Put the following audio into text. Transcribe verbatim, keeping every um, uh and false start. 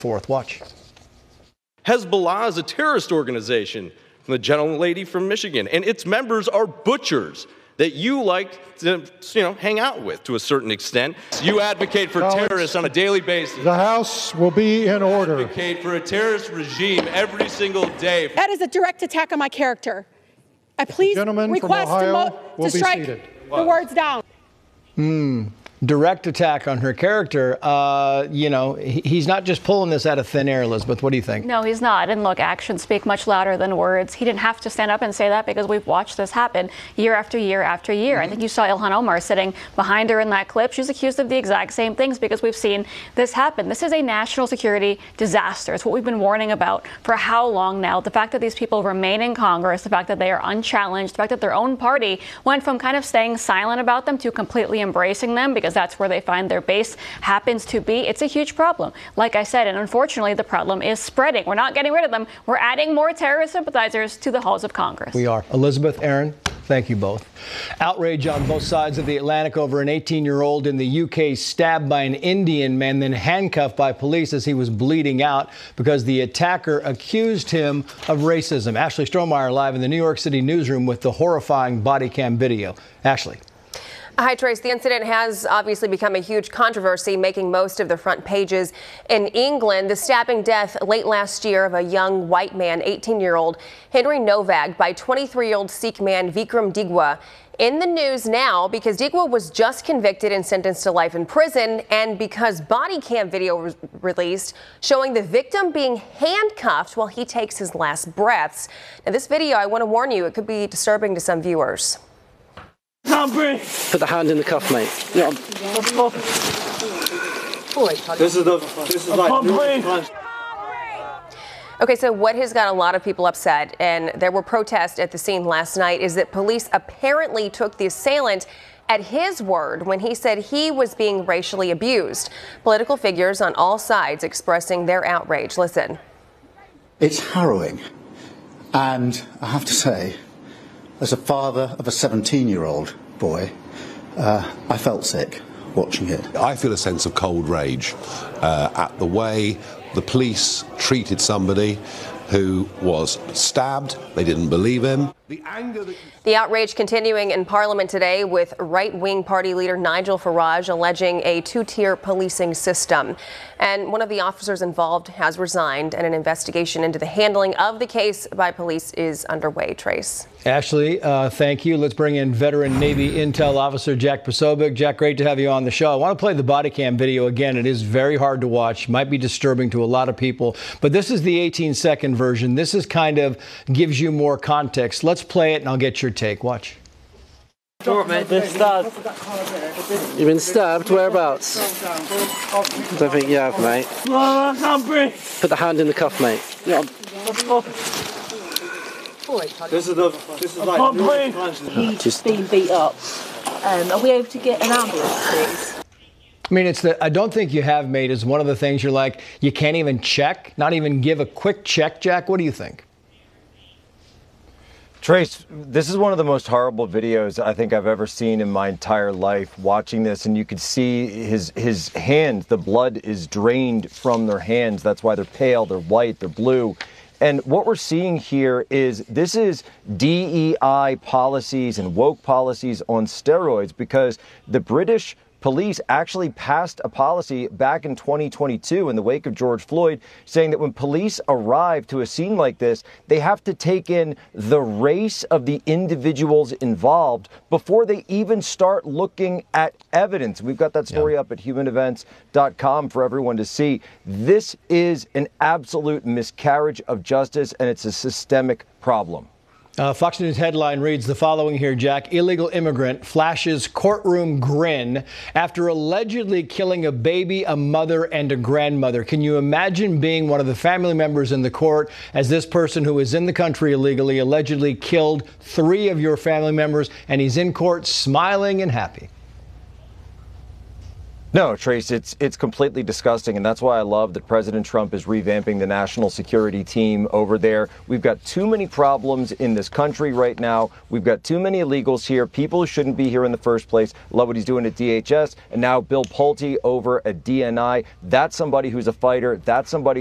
Fourth, watch. Hezbollah is a terrorist organization from the gentlelady from Michigan, and its members are butchers that you like to, you know, hang out with to a certain extent. You advocate for Colleagues, terrorists on a daily basis. The House will be in order. You advocate for a terrorist regime every single day. That is a direct attack on my character. I please request to, to strike the words down. Hmm. Direct attack on her character. Uh, you know, he, he's not just pulling this out of thin air, Elizabeth. What do you think? No, he's not. And look, actions speak much louder than words. He didn't have to stand up and say that because we've watched this happen year after year after year. Mm-hmm. I think you saw Ilhan Omar sitting behind her in that clip. She's accused of the exact same things because we've seen this happen. This is a national security disaster. It's what we've been warning about for how long now. The fact that these people remain in Congress, the fact that they are unchallenged, the fact that their own party went from kind of staying silent about them to completely embracing them because that's where they find their base happens to be. It's a huge problem, like I said, and unfortunately the problem is spreading. We're not getting rid of them. We're adding more terrorist sympathizers to the halls of Congress. We are. Elizabeth, Aaron, thank you both. Outrage on both sides of the Atlantic over an eighteen-year-old in the U K stabbed by an Indian man, then handcuffed by police as he was bleeding out because the attacker accused him of racism. Ashley Strohmeyer live in the New York City newsroom with the horrifying body cam video. Ashley. Hi, Trace. The incident has obviously become a huge controversy, making most of the front pages in England. The stabbing death late last year of a young white man, eighteen-year-old Henry Novak, by twenty-three-year-old Sikh man Vikram Digwa. In the news now because Digwa was just convicted and sentenced to life in prison, and because body cam video was released showing the victim being handcuffed while he takes his last breaths. Now, this video, I want to warn you, it could be disturbing to some viewers. Can't breathe. Put the hand in the cuff, mate. Yeah. This is the. This is like. Okay, so what has got a lot of people upset, and there were protests at the scene last night, is that police apparently took the assailant at his word when he said he was being racially abused. Political figures on all sides expressing their outrage. Listen. It's harrowing, and I have to say, as a father of a seventeen-year-old boy, uh, I felt sick watching it. I feel a sense of cold rage uh, at the way the police treated somebody who was stabbed. They didn't believe him. The anger that The outrage continuing in Parliament today with right-wing party leader Nigel Farage alleging a two-tier policing system. And one of the officers involved has resigned, and an investigation into the handling of the case by police is underway. Trace. Ashley, uh, thank you. Let's bring in veteran Navy Intel Officer Jack Posobiec. Jack, great to have you on the show. I want to play the body cam video again. It is very hard to watch, might be disturbing to a lot of people, but this is the eighteen second version. This is kind of gives you more context. Let's play it and I'll get your take. Watch. Been stabbed. You've been stabbed? Whereabouts? Don't think you have, mate. I can't breathe. Put the hand in the cuff, mate. Yeah. This is the. This is like. He's just been beat up. Um, are we able to get an ambulance, please? I mean, it's the I don't think you have, mate, is one of the things you're like, you can't even check, not even give a quick check, Jack. What do you think? Trace, this is one of the most horrible videos I think I've ever seen in my entire life. Watching this, and you could see his his hand, the blood is drained from their hands. That's why they're pale, they're white, they're blue. And what we're seeing here is this is D E I policies and woke policies on steroids, because the British police actually passed a policy back in twenty twenty-two in the wake of George Floyd, saying that when police arrive to a scene like this, they have to take in the race of the individuals involved before they even start looking at evidence. We've got that story yeah. up at human events dot com for everyone to see. This is an absolute miscarriage of justice, and it's a systemic problem. Uh, Fox News headline reads the following here, Jack. Illegal immigrant flashes courtroom grin after allegedly killing a baby, a mother, and a grandmother. Can you imagine being one of the family members in the court as this person who is in the country illegally allegedly killed three of your family members, and he's in court smiling and happy? No, Trace, it's it's completely disgusting, and that's why I love that President Trump is revamping the national security team over there. We've got too many problems in this country right now. We've got too many illegals here, people who shouldn't be here in the first place. Love what he's doing at D H S, and now Bill Pulte over at D N I. That's somebody who's a fighter. That's somebody